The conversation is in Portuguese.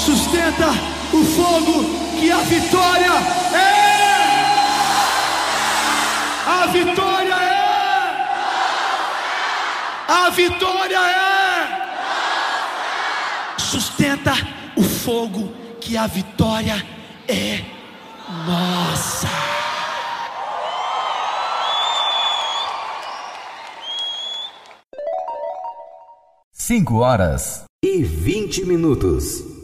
Sustenta o fogo que a vitória é. A vitória é. A vitória é. Sustenta o fogo que a vitória é nossa. 5 horas e 20 minutos.